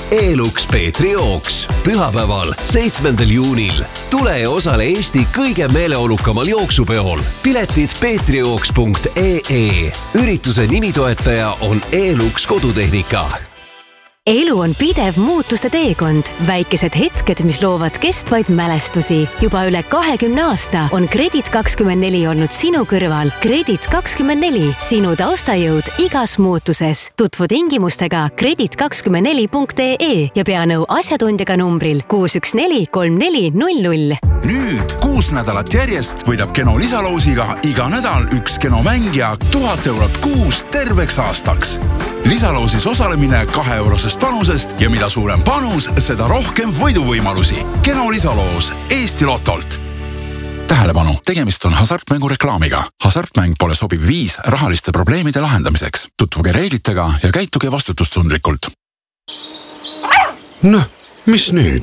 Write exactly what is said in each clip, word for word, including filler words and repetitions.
Elux Peetri jooks. Pühapäeval, seitsmendal juunil. Tule ja osale Eesti kõige meeleolukamal jooksupeol. Piletid peetrijooks punkt ee. Ürituse nimitoetaja on Elux kodutehnika. Elu on pidev muutuste teekond. Väikesed hetked, mis loovad kestvaid mälestusi. Juba üle kahekümne aasta on Kredit kakskümmend neli olnud sinu kõrval. Kredit kakskümmend neli, sinu taustajõud igas muutuses. Tutvu tingimustega kredit kakskümmend neli punkt ee ja pea nõu asjatundjaga numbril kuus üks neli kolm neli null null. Nüüd kuus nädalat järjest võidab Keno lisaloosiga iga nädal üks Keno mängija tuhat eurot kuus terveks aastaks. Lisaloosis osalemine kahe eurosest panusest ja mida suurem panus, seda rohkem võiduvõimalusi. Keno lisaloos Eesti Lotolt. Tähelepanu, tegemist on hasartmängu reklaamiga. Hasartmäng pole sobiv viis rahaliste probleemide lahendamiseks. Tutvuge reeglitega ja käituge vastutustundlikult. Noh, mis nüüd?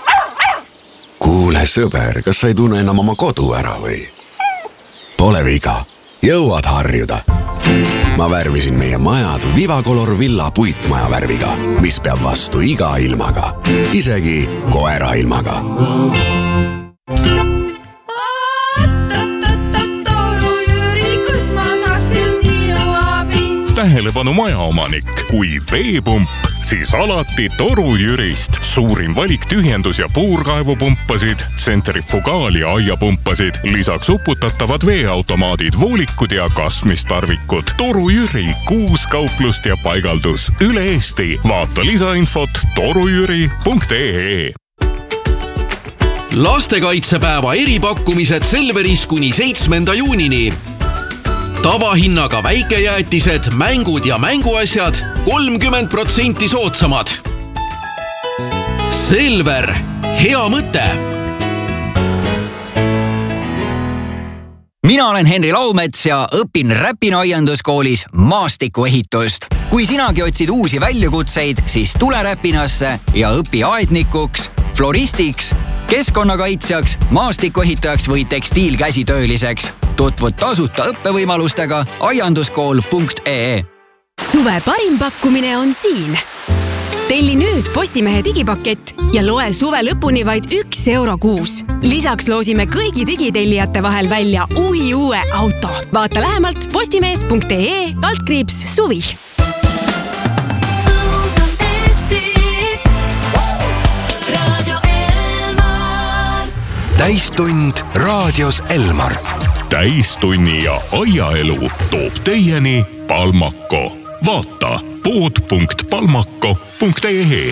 Kuule sõber, kas sa ei tunne enam oma kodu ära või? Pole viga, jõuad harjuda. Ma värvisin meie majad Vivacolor Villa puitmaja värviga, mis peab vastu iga ilmaga, isegi koera ilmaga. Toru Jüri, kus ma saaks küll sinu abi? Tähelepanu majaomanik, kui veepump, siis alati Toru Jürist. Suurim valik tyhjendus- ja puurkaevupumpasid, tsentrifugaal- ja aiapumpasid, lisaks uputatavad veeautomaadid, voolikud ja kasmistarvikud. Toru Jüri, kuus kauplust ja paigaldus üle Eesti. Vaata lisainfot torujüri punkt ee. Lastekaitsepäeva eripakkumised Selveris kuni seitsmenda juunini. Tavahinnaga väikejäätised, mängud ja mänguasjad kolmkümmend protsenti soodsamad. Selver, hea mõte! Mina olen Henri Laumets ja õpin Räpina aianduskoolis maastikuehitust. Kui sinagi otsid uusi väljakutseid, siis tule Räpinasse ja õpi aednikuks, floristiks, keskkonnakaitsjaks, maastikuehitajaks või tekstiilkäsitööliseks. Tutvud tasuta õppevõimalustega aianduskool punkt ee. Suve parim pakkumine on siin. Telli nüüd Postimehe digipakett ja loe suve lõpuni vaid üks euro kuus. Lisaks loosime kõigi digitellijate vahel välja uhi uue auto. Vaata lähemalt postimees punkt ee kaldkriips suvi. Täistund raadios Elmar. Täistunni ja aiaelu toob teieni Palmako. Vaata pood punkt palmako punkt ee.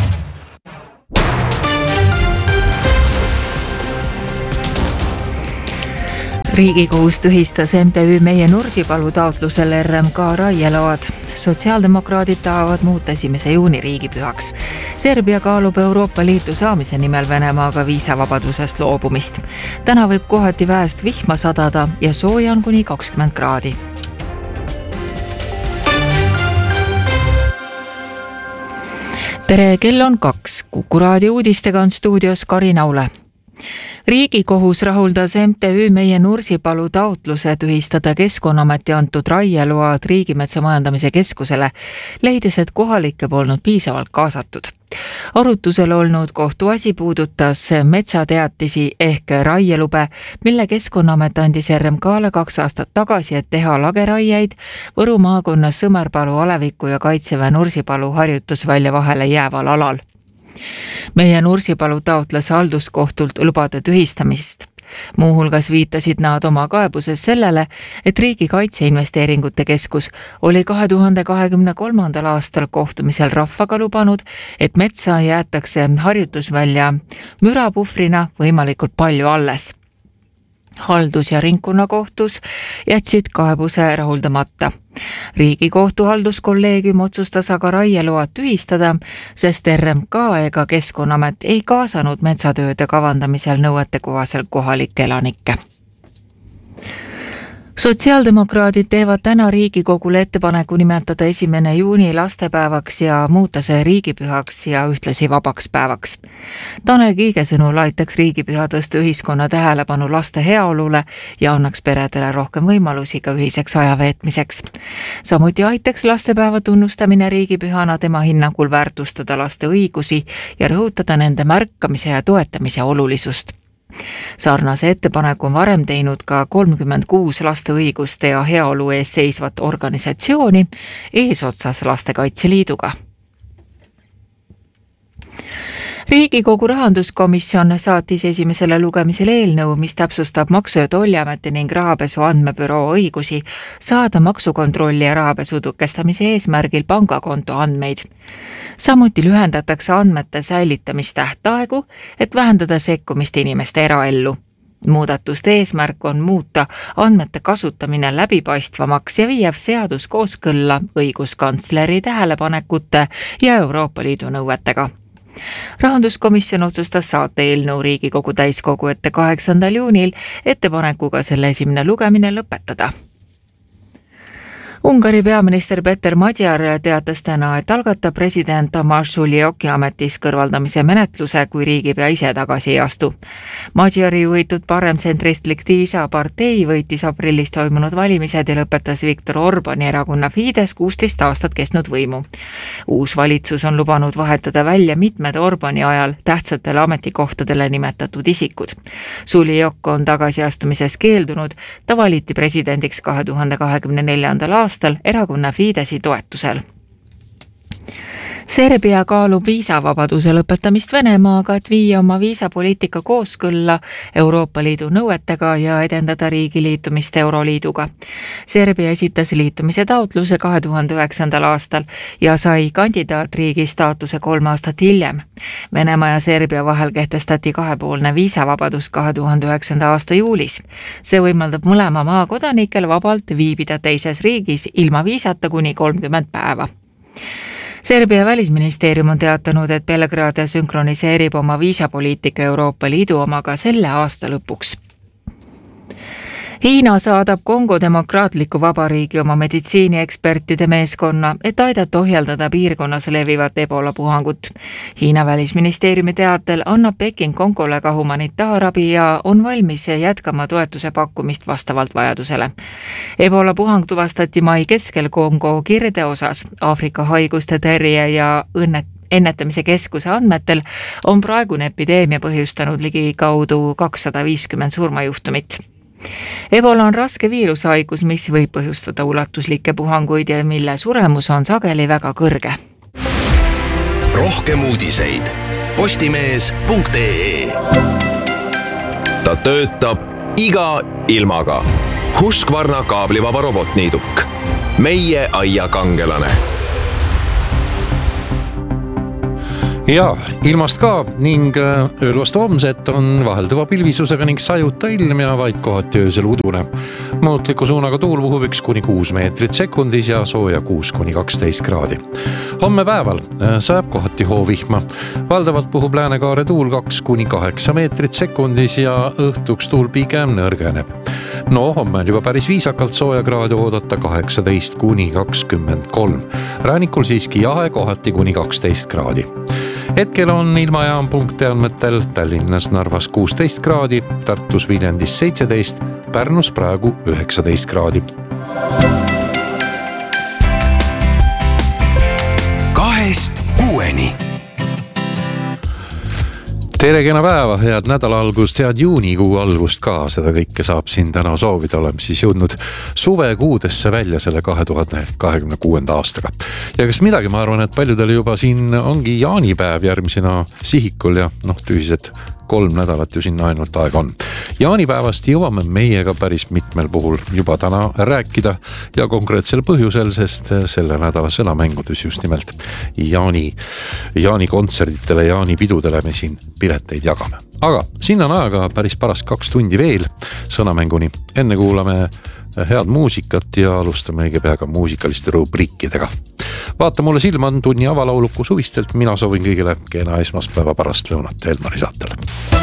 Riigikohus tühistas M T Ü Meie Nursipalu taotlusel R M K raieload. Sotsiaaldemokraadid tahavad muuta esimese juuni riigipühaks. Serbia kaalub Euroopa Liitu saamise nimel Venemaaga viisavabadusest loobumist. Täna võib kohati väest vihma sadada ja sooja on kuni kakskümmend kraadi. Tere, kell on kaks. Kuku raadio uudistega on stuudios Karin Aule. Riigikohus rahuldas M T Ü Meie Nursipalu taotluse tühistada Keskkonnaameti antud raieload Riigimetsa majandamise keskusele, leides, et kohalikke polnud piisavalt kaasatud. Arutusel olnud kohtuasi puudutas metsateatisi ehk raielube, mille Keskkonnaamet andis R M K-le kaks aastat tagasi, et teha lageraiaid Võru maakonnas Sõmerpalu, Aleviku ja Kaitseväe Nursipalu harjutusvälja vahele jääval alal. Meie Nursipalu taotles halduskohtult lubade tühistamist. Muuhulgas viitasid nad oma kaebuses sellele, et Riigi Kaitseinvesteeringute Keskus oli kahe tuhande kahekümne kolmandal aastal kohtumisel rahvaga lubanud, et metsa jäetakse harjutusvälja mürapuhvrina võimalikult palju alles. Haldus- ja ringkonnakohtus jätsid kaebuse rahuldamata. Riigikohtu halduskolleegium otsustas aga raieload tühistada, sest R M K ega Keskkonnaamet ei kaasanud metsatööde kavandamisel nõuetekohaselt kohalikke elanikke. Sotsiaaldemokraadid teevad täna Riigikogule ettepaneku nimetada esimene juuni lastepäevaks ja muuta see riigipühaks ja ühtlasi vabaks päevaks. Tanel Kiige sõnul aitaks riigipüha tõsta ühiskonna tähelepanu laste heaolule ja annaks peredele rohkem võimalusi ka ühiseks ajaveetmiseks. Samuti aitaks lastepäeva tunnustamine riigipühana tema hinnangul väärtustada laste õigusi ja rõhutada nende märkamise ja toetamise olulisust. Sarnase ettepaneku on varem teinud ka kolmkümmend kuus laste õiguste ja heaolu ees seisvat organisatsiooni eesotsas Lastekaitse Liiduga. Riigikogu rahanduskomisjon saatis esimesele lugemisele eelnõu, mis täpsustab Maksu- ja Tolliameti ning Rahapesu Andmebüroo õigusi saada maksukontrolli ja rahapesu tõkestamise eesmärgil pangakonto andmeid. Samuti lühendatakse andmete säilitamistähtaegu, et vähendada sekkumist inimeste eraellu. Muudatuste eesmärk on muuta andmete kasutamine läbipaistvamaks ja viiev seadus kooskõlla õiguskantsleri tähelepanekute ja Euroopa Liidu nõuetega. Rahanduskomisjon otsustas saata eelnõu Riigikogu täiskogu ette kaheksandal juunil ettepanekuga selle esimene lugemine lõpetada. Ungari peaminister Peter Magyar teatas täna, et algatab president Tamás Suljoki ametis kõrvaldamise menetluse, kui riigipea ise tagasi ei astu. Magyari juhitud paremtsentristlik Tiisa partei võitis aprillis toimunud valimised ja lõpetas Viktor Orbani erakonna Fidesz kuusteist aastat kestnud võimu. Uus valitsus on lubanud vahetada välja mitmed Orbani ajal tähtsatele ametikohtadele nimetatud isikud. Suljok on tagasiastumises keeldunud, ta valiti presidendiks kahe tuhande kahekümne neljandal aastal erakonna Fideszi toetusel. Serbia kaalub viisavabaduse lõpetamist Venemaaga, et viia oma viisapoliitika kooskõlla Euroopa Liidu nõuetega ja edendada riigi liitumist Euroliiduga. Serbia esitas liitumise taotluse kahe tuhande üheksandal aastal ja sai kandidaatriigi staatuse kolm aastat hiljem. Venemaa ja Serbia vahel kehtestati kahepoolne viisavabadus kahe tuhande üheksanda aasta juulis. See võimaldab mõlema maa kodanikel vabalt viibida teises riigis ilma viisata kuni kolmkümmend päeva. Serbia välisministeerium on teatanud, et Belgrad sünkroniseerib oma viisapoliitika Euroopa Liidu omaga selle aasta lõpuks. Hiina saadab Kongo Demokraatliku Vabariigi oma meditsiiniekspertide meeskonna, et aidata ohjeldada piirkonnas levivat ebola puhangut. Hiina välisministeeriumi teatel annab Peking Kongole ka humanitaarabi ja on valmis jätkama toetuse pakkumist vastavalt vajadusele. Ebola puhang tuvastati mai keskel Kongo kirdeosas. Aafrika haiguste tõrje ja õnnet ennetamise keskuse andmetel on praegune epideemia põhjustanud ligi kaudu kakssada viiskümmend surmajuhtumit. Ebola on raske viirushaigus, mis võib põhjustada ulatuslikke puhanguid ja mille suremus on sageli väga kõrge. Rohkem uudiseid postimees punkt ee. Ta töötab iga ilmaga. Husqvarna kaablivaba robotniiduk. Meie aia kangelane. Ja ilmast ka ning ööl vastu homset on vahelduva pilvisusega ning sajuta ilm ja vaid kohati öösel udune. Muutliku suunaga tuul puhub üks kuni kuus meetrit sekundis ja sooja kuus kuni kaksteist kraadi. Homme päeval sajab kohati hoovihma. Valdavalt puhub läänekaare tuul kaks kuni kaheksa meetrit sekundis ja õhtuks tuul pigem nõrgeneb. No homme on juba päris viisakalt sooja kraadi oodata kaheksateist kuni kakskümmend kolm. Räänikul siiski jahe kohati kuni kaksteist kraadi. Hetkel on ilmajaam punkti andmetel Tallinnas Narvas kuusteist kraadi, Tartus Viljandis seitseteist, Pärnus praegu üheksateist kraadi. Kahest kuueni. Tere kena päeva, head nädala algust, head juunikuu algust ka, seda kõike saab siin täna soovida, oleme siis jõudnud suvekuudesse välja selle kahe tuhande kahekümne kuuenda aastaga. Ja kas midagi, ma arvan, et paljudel juba siin ongi jaanipäev järgmisena sihikul ja noh, tühised kolm nädalat ju sinna ainult aega on. Jaanipäevast jõuame meiega päris mitmel puhul juba täna rääkida ja konkreetsel põhjusel, sest selle nädala sõnamängudes just nimelt Jaani, Jaani kontserditele, Jaani pidudele me siin pileteid jagame. Aga siin on aega päris paras kaks tundi veel sõnamänguni. Enne kuulame head muusikat ja alustame õige pea ka muusikaliste rubriikidega. Vaata mulle silma on tunni avalauluku suvistelt. Mina soovin kõigile kena esmaspäeva pärast lõunat Elmari saatele.